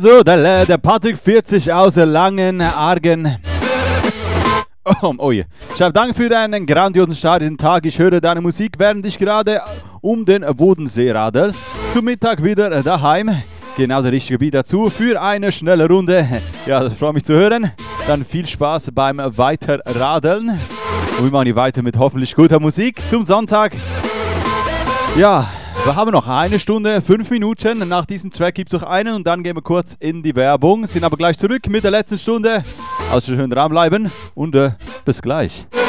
So, der Patrick 40 aus Langenargen. Oh je. Schreib, danke für deinen grandiosen Start in den Tag. Ich höre deine Musik, während ich gerade um den Bodensee radel. Zum Mittag wieder daheim. Genau der richtige Beat dazu für eine schnelle Runde. Ja, das freut mich zu hören. Dann viel Spaß beim Weiterradeln. Und wir machen hier weiter mit hoffentlich guter Musik zum Sonntag. Ja, wir haben noch 1 Stunde, 5 Minuten. Nach diesem Track gibt es noch einen und dann gehen wir kurz in die Werbung. Sind aber gleich zurück mit der letzten Stunde. Also schön dranbleiben und bis gleich.